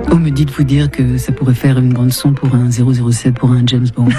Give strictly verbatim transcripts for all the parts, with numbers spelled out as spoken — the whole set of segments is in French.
On me dit de vous dire que ça pourrait faire une bande son pour un zéro zéro sept, pour un James Bond.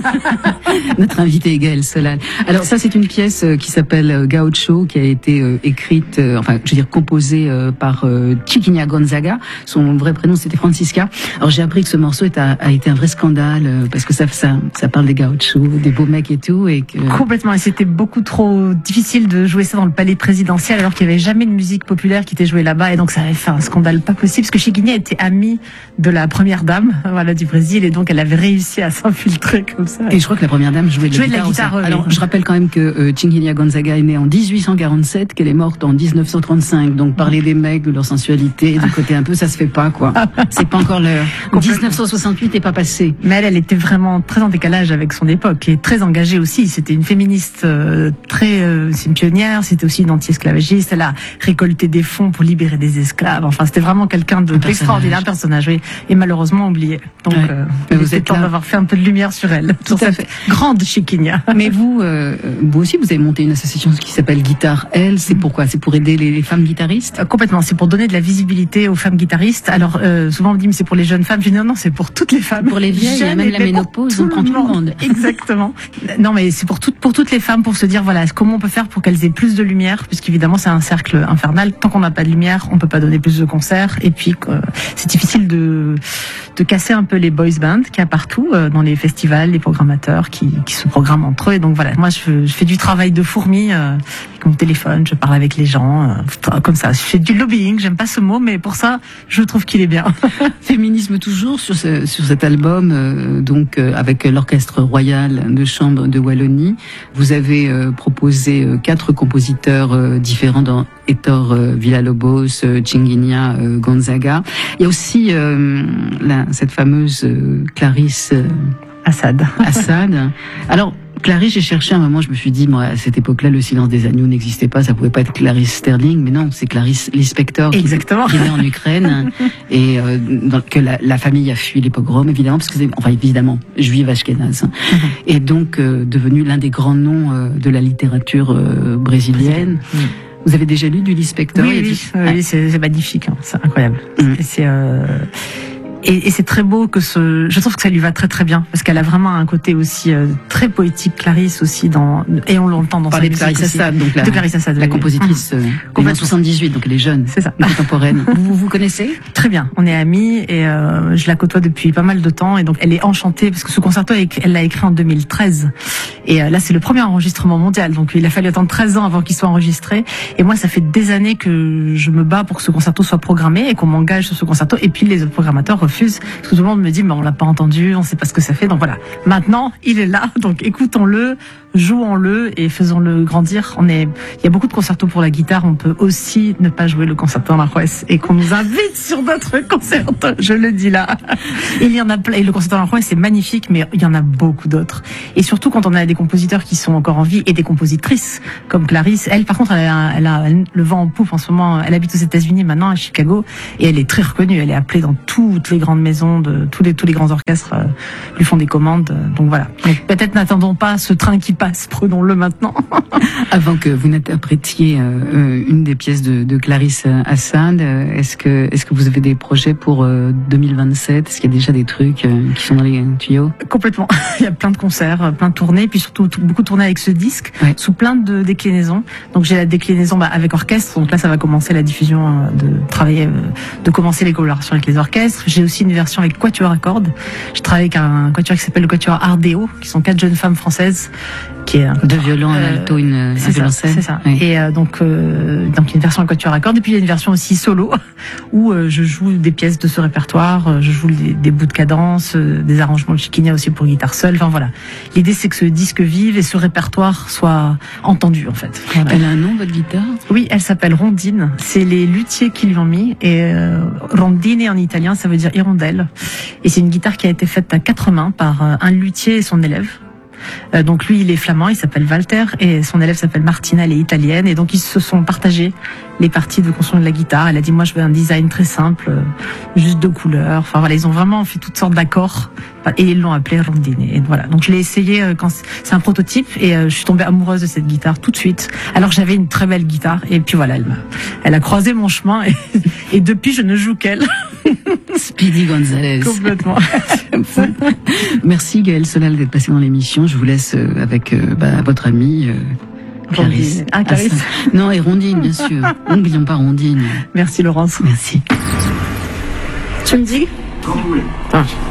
Notre invité est Gaël Solal. Alors ça, c'est une pièce qui s'appelle Gaucho, qui a été euh, écrite, euh, enfin, je veux dire, composée euh, par euh, Chiquinha Gonzaga. Son vrai prénom, c'était Francisca. Alors j'ai appris que ce morceau est a, a été un vrai scandale, euh, parce que ça, ça, ça parle des gauchos, des beaux mecs et tout. Et que... Complètement, et c'était beaucoup trop difficile de jouer ça dans le palais présidentiel, alors qu'il n'y avait jamais de musique populaire qui était jouée là-bas, et donc ça avait fait un scandale pas possible, parce que Chiquinha était amie de la première dame, voilà, du Brésil, et donc elle avait réussi à s'infiltrer comme ça. Et je crois que la première dame jouait de, jouait la, de la guitare. guitare. Oui. Alors je rappelle quand même que euh, Chiquinha Gonzaga est née en dix-huit cent quarante-sept, qu'elle est morte en dix-neuf cent trente-cinq. Donc parler des mecs, de leur sensualité, du côté un peu, ça se fait pas, quoi. C'est pas encore l'heure. dix-neuf cent soixante-huit n'est pas passé. Mais elle, elle était vraiment très en décalage avec son époque et très engagée aussi. C'était une féministe euh, très, euh, c'est une pionnière. C'était aussi une anti-esclavagiste. Elle a récolté des fonds pour libérer des esclaves. Enfin, c'était vraiment quelqu'un de d'extraordinaire, personnage, oui, et malheureusement oublié. Donc, ouais. euh, vous êtes temps d'avoir fait un peu de lumière sur elle, sur cette grande Chiquinha. Mais vous, euh, vous aussi, vous avez monté une association qui s'appelle Guitare Elle. C'est pourquoi? C'est pour aider les, les femmes guitaristes? euh, Complètement. C'est pour donner de la visibilité aux femmes guitaristes. Alors, euh, souvent on me dit, mais c'est pour les jeunes femmes. Je dis non, non, c'est pour toutes les femmes. Pour les vieilles, jeunes, même la ménopause, on prend tout le monde. Exactement. Non, mais c'est pour toutes, pour toutes les femmes, pour se dire, voilà, comment on peut faire pour qu'elles aient plus de lumière, puisqu'évidemment c'est un cercle infernal. Tant qu'on n'a pas de lumière, on peut pas donner plus de concerts. Et puis, euh, c'est difficile de de casser un peu les boys bands qu'il y a partout euh, dans les festivals, les programmateurs qui, qui se programment entre eux. Et donc voilà, moi je, je fais du travail de fourmi euh, avec mon téléphone, je parle avec les gens, euh, comme ça. Je fais du lobbying, j'aime pas ce mot, mais pour ça, je trouve qu'il est bien. Féminisme toujours sur ce, sur cet album, euh, donc euh, avec l'Orchestre Royal de Chambre de Wallonie. Vous avez euh, proposé euh, quatre compositeurs euh, différents dans Héctor euh, Villa-Lobos, euh, Chiquinha euh, Gonzaga. Il y a aussi euh, la, cette fameuse euh, Clarisse euh, Assad. Assad. Alors, Clarisse, j'ai cherché un moment, je me suis dit, moi, à cette époque-là, le silence des agneaux n'existait pas, ça pouvait pas être Clarisse Sterling, mais non, c'est Clarisse Lispector qui, qui est née en Ukraine et euh, dans, que la, la famille a fui les pogroms, évidemment, parce que c'est, enfin, évidemment, juive ashkénaze, hein, mm-hmm. et donc euh, devenu l'un des grands noms euh, de la littérature euh, brésilienne. Mm. Vous avez déjà lu du Lispector? Oui, oui, oui, oui, c'est, c'est magnifique, hein, c'est incroyable. Mm. Et c'est euh... Et, et c'est très beau que ce, je trouve que ça lui va très très bien parce qu'elle a vraiment un côté aussi euh, très poétique, Clarisse aussi dans, et on l'entend dans sa musique. Parler de Clarisse Assad, donc la, de Clarisse Assad, la oui. compositrice, euh, en soixante-dix-huit, donc elle est jeune, c'est ça, contemporaine. vous vous connaissez? Très bien, on est amis et euh, je la côtoie depuis pas mal de temps et donc elle est enchantée parce que ce concerto elle l'a écrit en deux mille treize et euh, là c'est le premier enregistrement mondial donc il a fallu attendre treize ans avant qu'il soit enregistré et moi ça fait des années que je me bats pour que ce concerto soit programmé et qu'on m'engage sur ce concerto et puis les autres programmateurs refusent parce que tout le monde me dit mais on l'a pas entendu, on sait pas ce que ça fait, donc voilà. Maintenant, il est là, donc écoutons-le, jouons-le et faisons-le grandir. On est, il y a beaucoup de concertos pour la guitare, on peut aussi ne pas jouer le concerto en Aranjuez et qu'on nous invite sur d'autres concertos, je le dis là. Il y en a plein, et le concerto en Aranjuez c'est magnifique, mais il y en a beaucoup d'autres. Et surtout quand on a des compositeurs qui sont encore en vie et des compositrices comme Clarisse, elle par contre elle a, elle a le vent en poupe en ce moment, elle habite aux États-Unis maintenant à Chicago et elle est très reconnue, elle est appelée dans toutes les grandes maisons de tous les tous les grands orchestres euh, lui font des commandes, euh, donc voilà. Donc, peut-être n'attendons pas ce train qui passe, prenons-le maintenant. Avant que vous n'interprétiez euh, une des pièces de, de Clarisse Assad, euh, est-ce que est-ce que vous avez des projets pour euh, deux mille vingt-sept? Est-ce qu'il y a déjà des trucs euh, qui sont dans les tuyaux? Complètement. Il y a plein de concerts, plein de tournées, puis surtout tout, beaucoup de tournées avec ce disque, ouais. Sous plein de déclinaisons. Donc j'ai la déclinaison bah, avec orchestre, donc là ça va commencer la diffusion euh, de travailler, euh, de commencer les collaborations avec les orchestres. J'ai aussi une version avec quatuor à cordes. Je travaille avec un quatuor qui s'appelle le quatuor Ardeo, qui sont quatre jeunes femmes françaises, qui est un deux violons, un alto, une un violoncelle. C'est ça. Oui. Et euh, donc euh, donc il y a une version avec quatuor à cordes et puis il y a une version aussi solo où euh, je joue des pièces de ce répertoire, euh, je joue des, des bouts de cadence, euh, des arrangements de Chiquinha aussi pour guitare seule. Enfin voilà. L'idée c'est que ce disque vive et ce répertoire soit entendu en fait. Voilà. Elle a un nom votre guitare? Oui, elle s'appelle Rondine. C'est les luthiers qui lui ont mis et euh, Rondine en italien ça veut dire hirondelle. Et c'est une guitare qui a été faite à quatre mains par euh, un luthier et son élève. Euh, donc lui il est flamand, il s'appelle Walter et son élève s'appelle Martina, elle est italienne et donc ils se sont partagés les parties de construction de la guitare. Elle a dit moi je veux un design très simple, euh, juste deux couleurs. Enfin voilà, ils ont vraiment fait toutes sortes d'accords et ils l'ont appelé Rondine. Et voilà, donc je l'ai essayé euh, quand c'est un prototype et euh, je suis tombée amoureuse de cette guitare tout de suite. Alors j'avais une très belle guitare et puis voilà, elle, m'a, elle a croisé mon chemin et, et depuis je ne joue qu'elle. Speedy Gonzalez. Complètement. Merci Gaëlle Solal d'être passée dans l'émission. Je vous laisse avec euh, bah, votre amie euh, Clarisse. Ah, Clarisse. Ah, non, et Rondine, bien sûr. N'oublions pas Rondine. Merci Laurence. Merci. Tu me dis? Quand vous voulez. Ah.